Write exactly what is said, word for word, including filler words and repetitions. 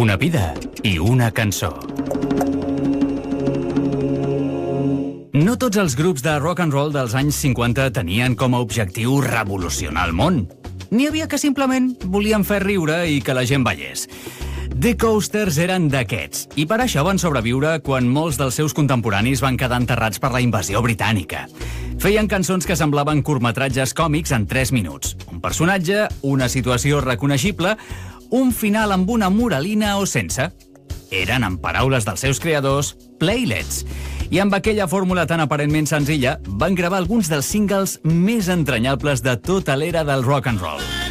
Una vida i una cançó. No tots els grups de rock and roll dels anys cinquanta tenien com a objectiu revolucionar el món. N'hi havia que simplement volien fer riure i que la gent ballés. The Coasters eren d'aquests, i per això van sobreviure quan molts dels seus contemporanis van quedar enterrats per la invasió britànica. Feien cançons que semblaven curtmetratges còmics en tres minuts. Un personatge, una situació reconeixible, un final amb una moralina o sense. Eren, en paraules dels seus creadors, playlets. I amb aquella fórmula tan aparentment senzilla, van gravar alguns dels singles més entranyables de tota l'era del rock and roll.